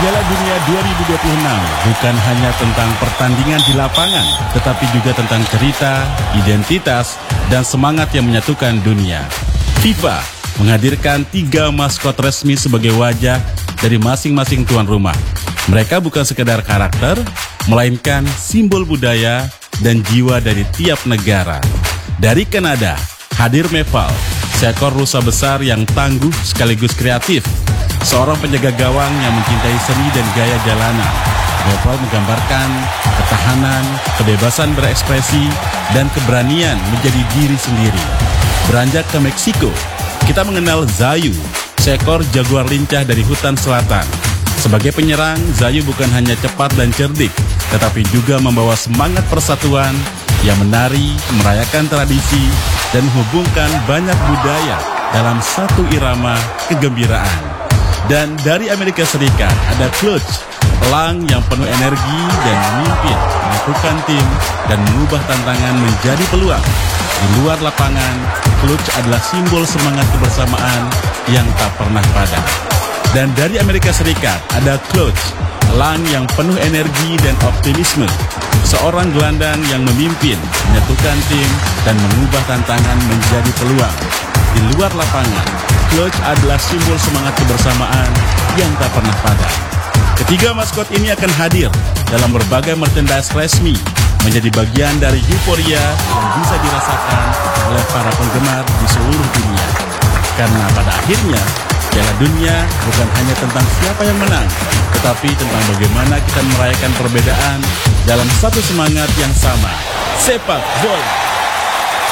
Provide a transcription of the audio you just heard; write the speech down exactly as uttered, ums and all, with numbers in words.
Piala Dunia dua ribu dua puluh enam bukan hanya tentang pertandingan di lapangan, tetapi juga tentang cerita, identitas, dan semangat yang menyatukan dunia. FIFA menghadirkan tiga maskot resmi sebagai wajah dari masing-masing tuan rumah. Mereka bukan sekedar karakter, melainkan simbol budaya dan jiwa dari tiap negara. Dari Kanada, hadir Meval, seekor rusa besar yang tangguh sekaligus kreatif. Seorang penjaga gawang yang mencintai seni dan gaya jalanan. Meval menggambarkan ketahanan, kebebasan berekspresi, dan keberanian menjadi diri sendiri. Beranjak ke Meksiko, kita mengenal Zayu, seekor jaguar lincah dari hutan selatan. Sebagai penyerang, Zayu bukan hanya cepat dan cerdik, tetapi juga membawa semangat persatuan yang menari, merayakan tradisi, dan menghubungkan banyak budaya dalam satu irama kegembiraan. Dan dari Amerika Serikat ada Clutch, elang yang penuh energi dan memimpin, menyatukan tim dan mengubah tantangan menjadi peluang. Di luar lapangan, Clutch adalah simbol semangat kebersamaan yang tak pernah padam. Dan dari Amerika Serikat ada Clutch, elang yang penuh energi dan optimisme. Seorang gelandang yang memimpin, menyatukan tim dan mengubah tantangan menjadi peluang. Di luar lapangan, Clutch adalah simbol semangat kebersamaan yang tak pernah padam. Ketiga maskot ini akan hadir dalam berbagai merchandise resmi, menjadi bagian dari euforia yang bisa dirasakan oleh para penggemar di seluruh dunia. Karena pada akhirnya, Piala Dunia bukan hanya tentang siapa yang menang, tetapi tentang bagaimana kita merayakan perbedaan dalam satu semangat yang sama, sepak bola.